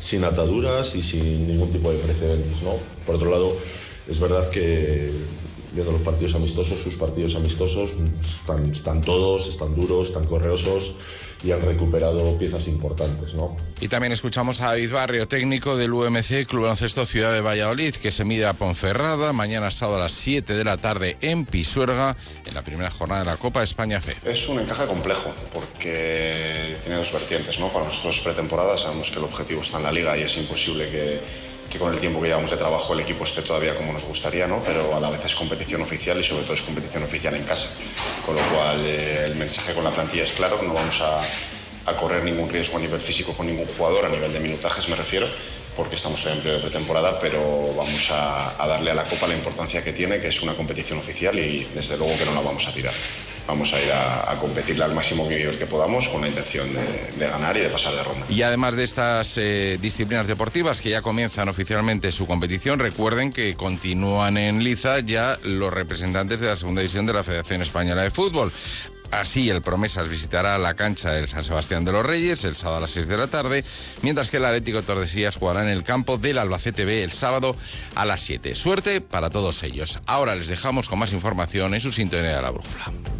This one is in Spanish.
sin ataduras y sin ningún tipo de precedentes, ¿no? Por otro lado, es verdad que viendo los partidos amistosos, sus partidos amistosos, están todos, están duros, están correosos y han recuperado piezas importantes, ¿no? Y también escuchamos a David Barrio, técnico del UMC Club Baloncesto Ciudad de Valladolid, que se mide a Ponferrada mañana sábado a las 7 de la tarde en Pisuerga, en la primera jornada de la Copa España FE. Es un encaje complejo porque tiene dos vertientes, ¿no? Para nosotros pretemporada sabemos que el objetivo está en la Liga y es imposible que con el tiempo que llevamos de trabajo el equipo esté todavía como nos gustaría, ¿no? Pero a la vez es competición oficial y sobre todo es competición oficial en casa, con lo cual el mensaje con la plantilla es claro, no vamos a correr ningún riesgo a nivel físico con ningún jugador, a nivel de minutajes me refiero, porque estamos todavía en periodo de pretemporada, pero vamos a darle a la Copa la importancia que tiene, que es una competición oficial y desde luego que no la vamos a tirar. Vamos a ir a competirle al máximo nivel que podamos con la intención de ganar y de pasar de ronda. Y además de estas disciplinas deportivas que ya comienzan oficialmente su competición, recuerden que continúan en liza ya los representantes de la segunda división de la Federación Española de Fútbol. Así, el Promesas visitará la cancha del San Sebastián de los Reyes el sábado a las 6 de la tarde, mientras que el Atlético de Tordesillas jugará en el campo del Albacete B el sábado a las 7. Suerte para todos ellos. Ahora les dejamos con más información en su sintonía de La Brújula.